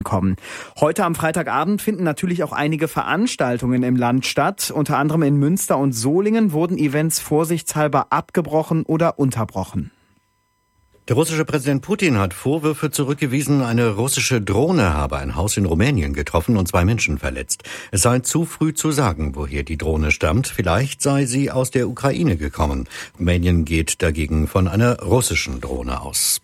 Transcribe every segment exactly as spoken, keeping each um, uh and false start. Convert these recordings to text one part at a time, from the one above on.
kommen. Heute am Freitagabend finden natürlich auch einige Veranstaltungen im Land statt. Unter anderem in Münster und Solingen wurden Events vorsichtshalber abgebrochen oder unterbrochen. Der russische Präsident Putin hat Vorwürfe zurückgewiesen, eine russische Drohne habe ein Haus in Rumänien getroffen und zwei Menschen verletzt. Es sei zu früh zu sagen, woher die Drohne stammt. Vielleicht sei sie aus der Ukraine gekommen. Rumänien geht dagegen von einer russischen Drohne aus.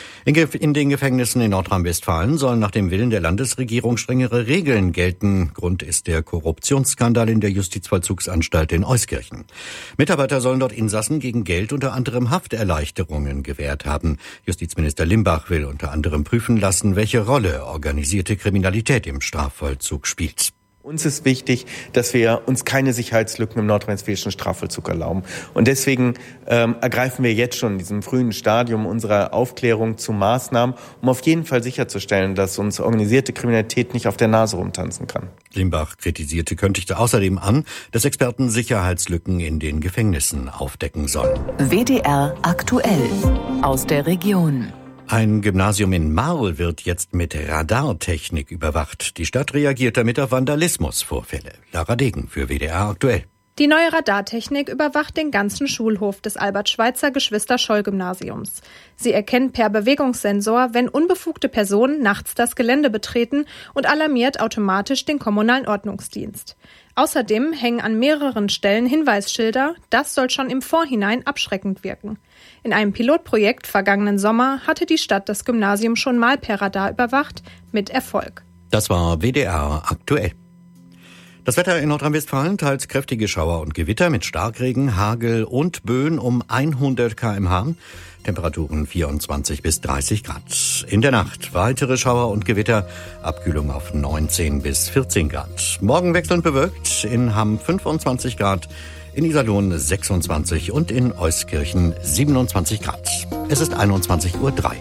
In den Gefängnissen in Nordrhein-Westfalen sollen nach dem Willen der Landesregierung strengere Regeln gelten. Grund ist der Korruptionsskandal in der Justizvollzugsanstalt in Euskirchen. Mitarbeiter sollen dort Insassen gegen Geld unter anderem Hafterleichterungen gewährt haben. Justizminister Limbach will unter anderem prüfen lassen, welche Rolle organisierte Kriminalität im Strafvollzug spielt. Uns ist wichtig, dass wir uns keine Sicherheitslücken im nordrhein-westfälischen Strafvollzug erlauben. Und deswegen ähm, ergreifen wir jetzt schon in diesem frühen Stadium unserer Aufklärung zu Maßnahmen, um auf jeden Fall sicherzustellen, dass uns organisierte Kriminalität nicht auf der Nase rumtanzen kann. Limbach kritisierte, kündigte außerdem an, dass Experten Sicherheitslücken in den Gefängnissen aufdecken sollen. W D R aktuell aus der Region. Ein Gymnasium in Marl wird jetzt mit Radartechnik überwacht. Die Stadt reagiert damit auf Vandalismusvorfälle. Lara Degen für W D R aktuell. Die neue Radartechnik überwacht den ganzen Schulhof des Albert-Schweitzer-Geschwister-Scholl-Gymnasiums. Sie erkennt per Bewegungssensor, wenn unbefugte Personen nachts das Gelände betreten und alarmiert automatisch den kommunalen Ordnungsdienst. Außerdem hängen an mehreren Stellen Hinweisschilder. Das soll schon im Vorhinein abschreckend wirken. In einem Pilotprojekt vergangenen Sommer hatte die Stadt das Gymnasium schon mal per Radar überwacht, mit Erfolg. Das war W D R aktuell. Das Wetter in Nordrhein-Westfalen, teils kräftige Schauer und Gewitter mit Starkregen, Hagel und Böen um hundert Kilometer pro Stunde. Temperaturen vierundzwanzig bis dreißig Grad. In der Nacht weitere Schauer und Gewitter, Abkühlung auf neunzehn bis vierzehn Grad. Morgen wechselnd bewölkt, in Hamm fünfundzwanzig Grad, in Iserlohn sechsundzwanzig und in Euskirchen siebenundzwanzig Grad. Es ist einundzwanzig Uhr drei.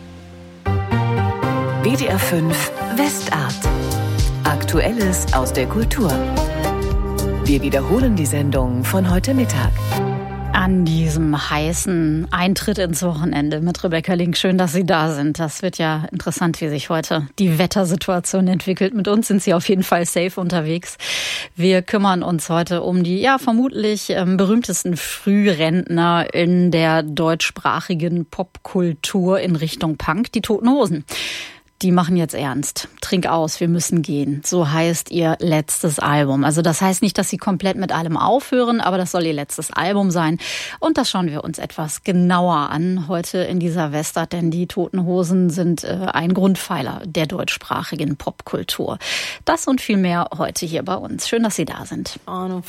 W D R fünf Westart. Aktuelles aus der Kultur. Wir wiederholen die Sendung von heute Mittag. An diesem heißen Eintritt ins Wochenende mit Rebecca Link. Schön, dass Sie da sind. Das wird ja interessant, wie sich heute die Wettersituation entwickelt. Mit uns sind Sie auf jeden Fall safe unterwegs. Wir kümmern uns heute um die, ja, vermutlich ähm, berühmtesten Frührentner in der deutschsprachigen Popkultur in Richtung Punk, die Toten Hosen. Die machen jetzt ernst. Trink aus, wir müssen gehen. So heißt ihr letztes Album. Also das heißt nicht, dass sie komplett mit allem aufhören, aber das soll ihr letztes Album sein. Und das schauen wir uns etwas genauer an heute in dieser Westart, denn die Toten Hosen sind äh, ein Grundpfeiler der deutschsprachigen Popkultur. Das und viel mehr heute hier bei uns. Schön, dass Sie da sind.